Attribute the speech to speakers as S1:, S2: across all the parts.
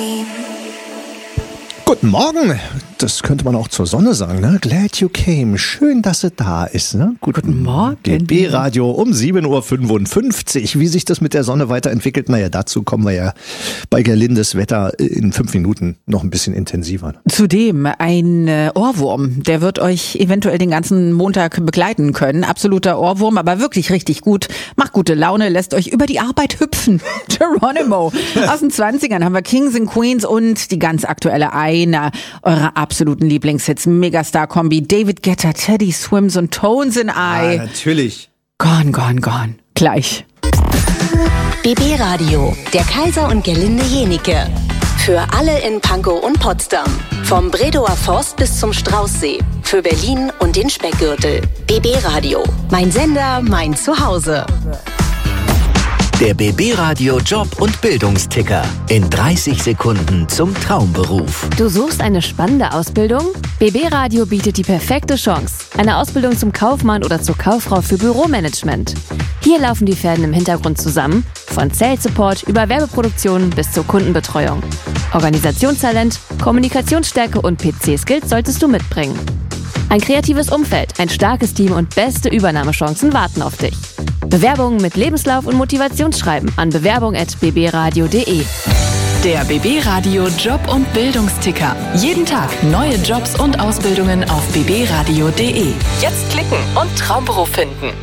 S1: Guten Morgen. Das könnte man auch zur Sonne sagen, ne? Glad you came. Schön, dass sie da ist, ne?
S2: Guten Morgen.
S1: BB-Radio um 7.55 Uhr. Wie sich das mit der Sonne weiterentwickelt, naja, dazu kommen wir ja bei Gerlindes Wetter in 5 Minuten noch ein bisschen intensiver.
S2: Zudem ein Ohrwurm, der wird euch eventuell den ganzen Montag begleiten können. Absoluter Ohrwurm, aber wirklich richtig gut. Macht gute Laune, lässt euch über die Arbeit hüpfen. Geronimo. Aus den 20ern haben wir Kings and Queens und die ganz aktuelle einer eurer absoluten Lieblingshits. Megastar-Kombi David Guetta, Teddy Swims und Tones in Eye.
S1: Ja, natürlich.
S2: Gone, gone, gone. Gleich.
S3: BB-Radio, der Kaiser und Gerlinde Jenike. Für alle in Pankow und Potsdam. Vom Bredower Forst bis zum Straußsee. Für Berlin und den Speckgürtel. BB-Radio. Mein Sender, mein Zuhause.
S4: Der BB-Radio Job- und Bildungsticker. In 30 Sekunden zum Traumberuf.
S5: Du suchst eine spannende Ausbildung? BB-Radio bietet die perfekte Chance. Eine Ausbildung zum Kaufmann oder zur Kauffrau für Büromanagement. Hier laufen die Fäden im Hintergrund zusammen. Von Sales Support über Werbeproduktion bis zur Kundenbetreuung. Organisationstalent, Kommunikationsstärke und PC-Skills solltest du mitbringen. Ein kreatives Umfeld, ein starkes Team und beste Übernahmechancen warten auf dich. Bewerbungen mit Lebenslauf und Motivationsschreiben an bewerbung@bbradio.de.
S6: Der BB-Radio Job- und Bildungsticker. Jeden Tag neue Jobs und Ausbildungen auf bbradio.de. Jetzt klicken und Traumberuf finden.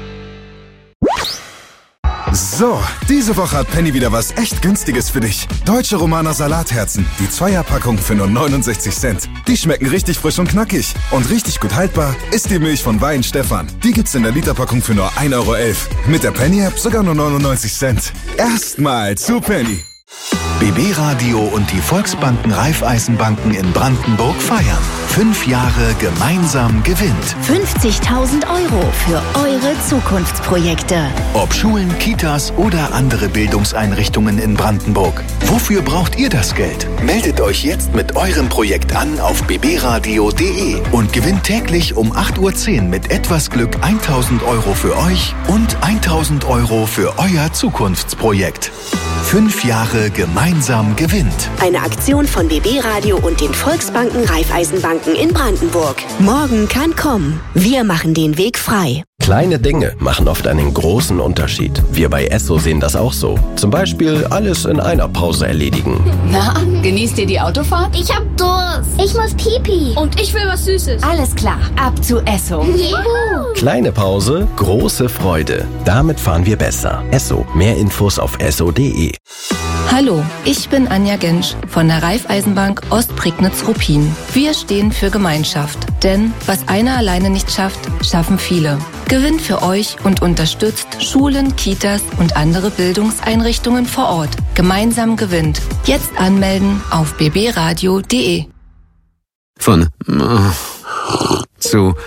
S7: So, diese Woche hat Penny wieder was echt Günstiges für dich. Deutsche Romaner Salatherzen, die Zweierpackung für nur 69 Cent. Die schmecken richtig frisch und knackig. Und richtig gut haltbar ist die Milch von Weihenstephan. Die gibt's in der Literpackung für nur 1,11 €. Mit der Penny-App sogar nur 99 Cent. Erstmal zu Penny.
S4: BB-Radio und die Volksbanken Raiffeisenbanken in Brandenburg feiern. 5 Jahre gemeinsam gewinnt.
S3: 50.000 € für eure Zukunftsprojekte.
S4: Ob Schulen, Kitas oder andere Bildungseinrichtungen in Brandenburg. Wofür braucht ihr das Geld? Meldet euch jetzt mit eurem Projekt an auf bbradio.de und gewinnt täglich um 8:10 Uhr mit etwas Glück 1.000 € für euch und 1.000 € für euer Zukunftsprojekt. 5 Jahre gemeinsam gewinnt.
S3: Eine Aktion von BB-Radio und den Volksbanken Raiffeisenbanken in Brandenburg. Morgen kann kommen. Wir machen den Weg frei.
S8: Kleine Dinge machen oft einen großen Unterschied. Wir bei Esso sehen das auch so. Zum Beispiel alles in einer Pause erledigen.
S9: Na, genießt ihr die Autofahrt?
S10: Ich hab Durst. Ich muss Pipi.
S9: Und ich will was Süßes.
S10: Alles klar, ab zu Esso.
S8: Juhu. Kleine Pause, große Freude. Damit fahren wir besser. Esso. Mehr Infos auf esso.de.
S11: Hallo, ich bin Anja Gensch von der Raiffeisenbank Ostprignitz-Ruppin. Wir stehen für Gemeinschaft. Denn was einer alleine nicht schafft, schaffen viele. Gewinnt für euch und unterstützt Schulen, Kitas und andere Bildungseinrichtungen vor Ort. Gemeinsam gewinnt. Jetzt anmelden auf bbradio.de.
S12: Von zu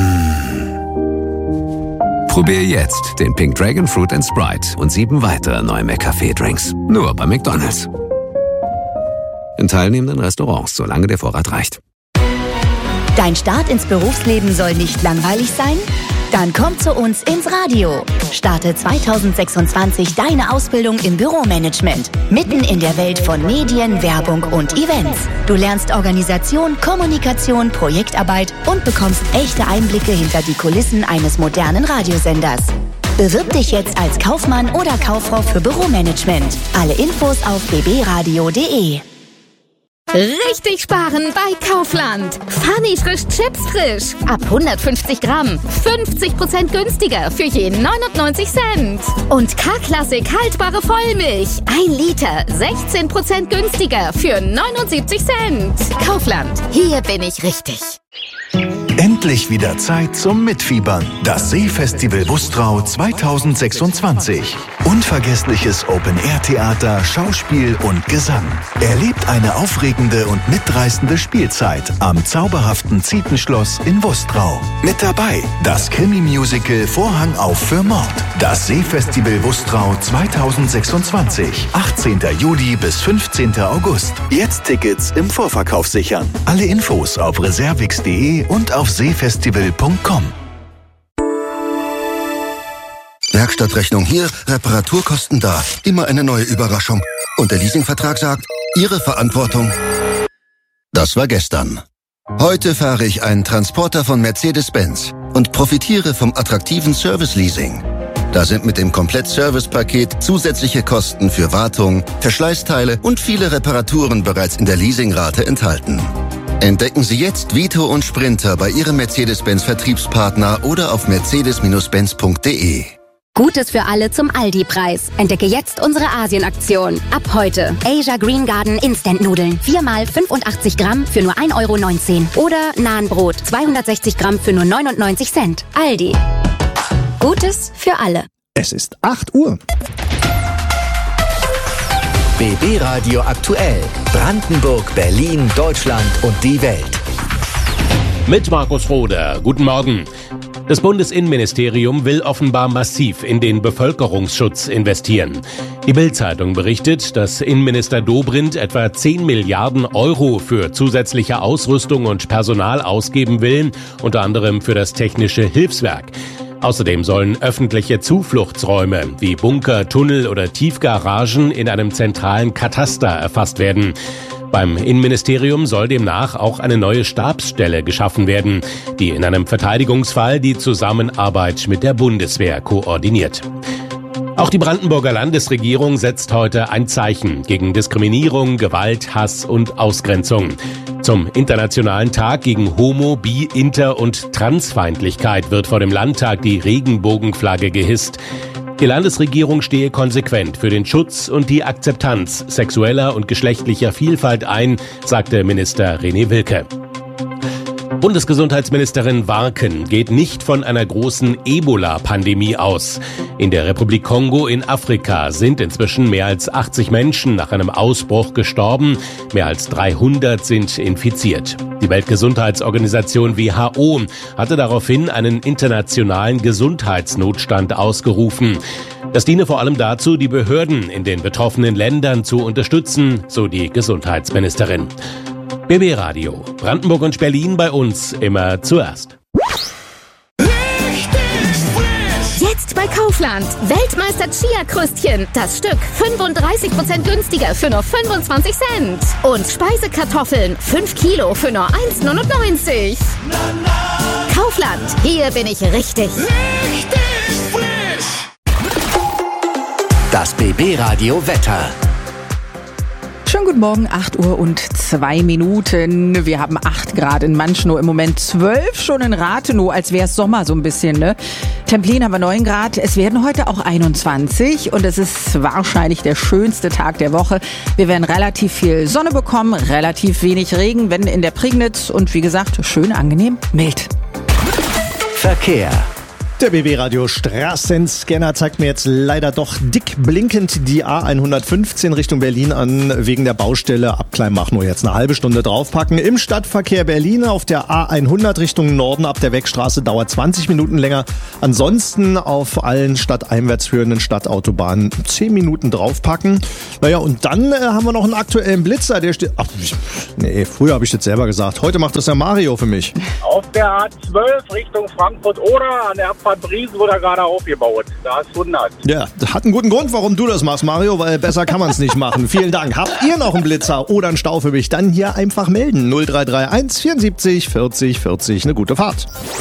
S12: Probier jetzt den Pink Dragon Fruit & Sprite und 7 weitere neue McCafé-Drinks. Nur bei McDonald's. In teilnehmenden Restaurants, solange der Vorrat reicht.
S3: Dein Start ins Berufsleben soll nicht langweilig sein? Dann komm zu uns ins Radio. Starte 2026 deine Ausbildung im Büromanagement. Mitten in der Welt von Medien, Werbung und Events. Du lernst Organisation, Kommunikation, Projektarbeit und bekommst echte Einblicke hinter die Kulissen eines modernen Radiosenders. Bewirb dich jetzt als Kaufmann oder Kauffrau für Büromanagement. Alle Infos auf bbradio.de.
S13: Richtig sparen bei Kaufland. Funny frisch Chips frisch. Ab 150 Gramm. 50% günstiger für je 99 Cent. Und K-Klassik haltbare Vollmilch. 1 Liter. 16% günstiger für 79 Cent. Kaufland. Hier bin ich richtig.
S4: Endlich wieder Zeit zum Mitfiebern. Das Seefestival Wustrau 2026. Unvergessliches Open-Air-Theater, Schauspiel und Gesang. Erlebt eine aufregende und mitreißende Spielzeit am zauberhaften Zietenschloss in Wustrau. Mit dabei das Krimi-Musical Vorhang auf für Mord. Das Seefestival Wustrau 2026. 18. Juli bis 15. August. Jetzt Tickets im Vorverkauf sichern. Alle Infos auf reservix.de und auf seefestival.com.
S14: Werkstattrechnung hier, Reparaturkosten da. Immer eine neue Überraschung. Und der Leasingvertrag sagt, Ihre Verantwortung? Das war gestern. Heute fahre ich einen Transporter von Mercedes-Benz und profitiere vom attraktiven Service-Leasing. Da sind mit dem Komplett-Service-Paket zusätzliche Kosten für Wartung, Verschleißteile und viele Reparaturen bereits in der Leasingrate enthalten. Entdecken Sie jetzt Vito und Sprinter bei Ihrem Mercedes-Benz-Vertriebspartner oder auf mercedes-benz.de.
S3: Gutes für alle zum Aldi-Preis. Entdecke jetzt unsere Asien-Aktion. Ab heute Asia Green Garden Instant-Nudeln. 4x 85 Gramm für nur 1,19 € Oder Nahenbrot 260 Gramm für nur 99 Cent. Aldi. Gutes für alle.
S1: Es ist 8 Uhr.
S15: BB Radio aktuell. Brandenburg, Berlin, Deutschland und die Welt.
S16: Mit Markus Roder. Guten Morgen. Das Bundesinnenministerium will offenbar massiv in den Bevölkerungsschutz investieren. Die Bild-Zeitung berichtet, dass Innenminister Dobrindt etwa 10 Milliarden € für zusätzliche Ausrüstung und Personal ausgeben will, unter anderem für das Technische Hilfswerk. Außerdem sollen öffentliche Zufluchtsräume wie Bunker, Tunnel oder Tiefgaragen in einem zentralen Kataster erfasst werden. Beim Innenministerium soll demnach auch eine neue Stabsstelle geschaffen werden, die in einem Verteidigungsfall die Zusammenarbeit mit der Bundeswehr koordiniert. Auch die Brandenburger Landesregierung setzt heute ein Zeichen gegen Diskriminierung, Gewalt, Hass und Ausgrenzung. Zum Internationalen Tag gegen Homo-, Bi-, Inter- und Transfeindlichkeit wird vor dem Landtag die Regenbogenflagge gehisst. Die Landesregierung stehe konsequent für den Schutz und die Akzeptanz sexueller und geschlechtlicher Vielfalt ein, sagte Minister René Wilke. Bundesgesundheitsministerin Warken geht nicht von einer großen Ebola-Pandemie aus. In der Republik Kongo in Afrika sind inzwischen mehr als 80 Menschen nach einem Ausbruch gestorben. Mehr als 300 sind infiziert. Die Weltgesundheitsorganisation WHO hatte daraufhin einen internationalen Gesundheitsnotstand ausgerufen. Das diene vor allem dazu, die Behörden in den betroffenen Ländern zu unterstützen, so die Gesundheitsministerin. BB Radio. Brandenburg und Berlin bei uns immer zuerst.
S13: Jetzt bei Kaufland. Weltmeister Chia-Kröstchen. Das Stück 35% günstiger für nur 25 Cent. Und Speisekartoffeln 5 Kilo für nur 1,99 €. Kaufland. Hier bin ich richtig.
S15: Das BB Radio Wetter.
S2: Schönen guten Morgen, 8 Uhr und 2 Minuten. Wir haben 8 Grad in Manschnow, im Moment 12 schon in Rathenow, als wäre es Sommer so ein bisschen, ne? Templin haben wir 9 Grad, es werden heute auch 21 und es ist wahrscheinlich der schönste Tag der Woche. Wir werden relativ viel Sonne bekommen, relativ wenig Regen, wenn in der Prignitz und wie gesagt, schön angenehm mild.
S15: Verkehr.
S1: Der BB-Radio Straßenscanner zeigt mir jetzt leider doch dick blinkend die A115 Richtung Berlin an, wegen der Baustelle ab Kleinmachnow. Jetzt eine halbe Stunde draufpacken. Im Stadtverkehr Berlin auf der A100 Richtung Norden ab der Wegstraße dauert 20 Minuten länger. Ansonsten auf allen stadteinwärts führenden Stadtautobahnen 10 Minuten draufpacken. Naja, und dann haben wir noch einen aktuellen Blitzer, der steht... Ach, nee, früher habe ich das selber gesagt. Heute macht das ja Mario für mich.
S17: Auf der A12 Richtung Frankfurt oder an der Briesen wurde gerade aufgebaut. Da ist 100.
S1: Ja, hat einen guten Grund, warum du das machst, Mario, weil besser kann man es nicht machen. Vielen Dank. Habt ihr noch einen Blitzer oder einen Stau für mich? Dann hier einfach melden. 0331 74 40 40. Eine gute Fahrt.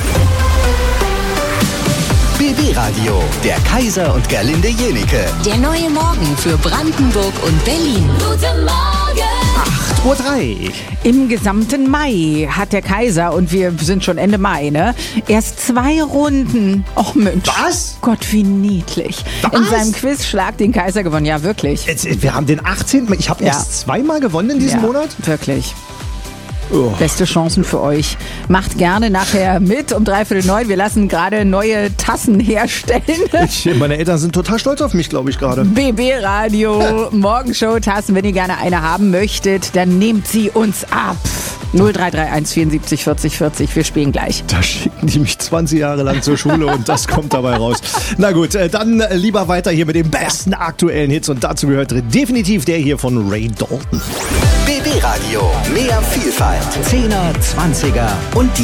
S15: BB Radio, der Kaiser und Gerlinde Jenike.
S3: Der neue Morgen für Brandenburg und Berlin.
S13: Guten Morgen!
S1: 8:03 Uhr.
S2: Im gesamten Mai hat der Kaiser, und wir sind schon Ende Mai, ne? Erst 2 Runden. Och Mensch.
S1: Was?
S2: Gott, wie niedlich.
S1: Was?
S2: In seinem Quiz Schlag den Kaiser gewonnen. Ja, wirklich.
S1: Wir haben den 18. Ich habe erst 2-mal gewonnen in diesem Monat.
S2: Wirklich. Oh. Beste Chancen für euch. Macht gerne nachher mit um 8:45. Wir lassen gerade neue Tassen herstellen.
S1: Meine Eltern sind total stolz auf mich, glaube ich, gerade.
S2: BB Radio, Morgenshow-Tassen. Wenn ihr gerne eine haben möchtet, dann nehmt sie uns ab. 0331 74 40 40. Wir spielen gleich.
S1: Da schicken die mich 20 Jahre lang zur Schule und das kommt dabei raus. Na gut, dann lieber weiter hier mit den besten aktuellen Hits. Und dazu gehört definitiv der hier von Ray Dalton.
S15: BB Radio, mehr Vielfalt. 10er, 20er und die